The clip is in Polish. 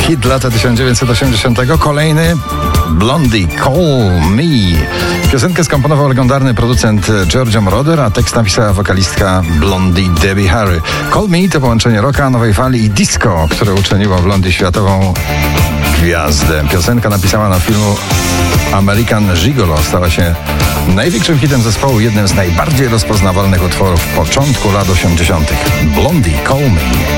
Hit lata 1980. Kolejny Blondie, Call Me. Piosenkę skomponował legendarny producent Giorgio Moroder, a tekst napisała wokalistka Blondie Debbie Harry. Call Me to połączenie rocka, nowej fali i disco, które uczyniło Blondie światową gwiazdę. Piosenka napisana na filmu American Gigolo stała się największym hitem zespołu, jednym z najbardziej rozpoznawalnych utworów początku lat 80. Blondie, Call Me.